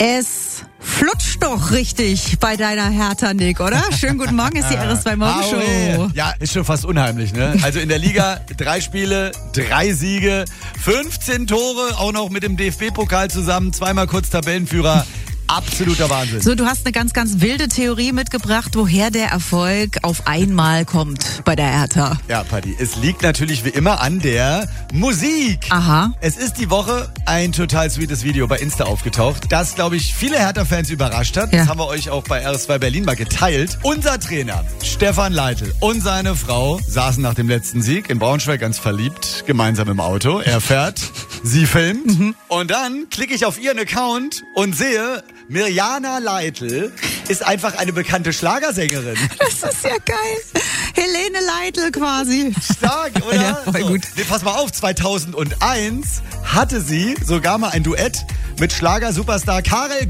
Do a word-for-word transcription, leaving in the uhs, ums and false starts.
Es flutscht doch richtig bei deiner Hertha, Nick, oder? Schönen guten Morgen, ist die R S zwei Morgenshow. Ja, ist schon fast unheimlich, ne? Also in der Liga drei Spiele, drei Siege, fünfzehn Tore, auch noch mit dem D F B-Pokal zusammen, zweimal kurz Tabellenführer. Absoluter Wahnsinn. So, du hast eine ganz, ganz wilde Theorie mitgebracht, woher der Erfolg auf einmal kommt bei der Hertha. Ja, Paddy, es liegt natürlich wie immer an der Musik. Aha. Es ist die Woche ein total sweetes Video bei Insta aufgetaucht, das, glaube ich, viele Hertha-Fans überrascht hat. Ja. Das haben wir euch auch bei R S zwei Berlin mal geteilt. Unser Trainer, Stefan Leitl, und seine Frau saßen nach dem letzten Sieg in Braunschweig ganz verliebt, gemeinsam im Auto. Er fährt, sie filmt. Mhm. Und dann klicke ich auf ihren Account und sehe, Mirjana Leitl ist einfach eine bekannte Schlagersängerin. Das ist ja geil. Helene Leitl quasi. Stark, oder? Ja, voll so. gut. Nee, pass mal auf, zweitausendeins hatte sie sogar mal ein Duett mit Schlager-Superstar Karel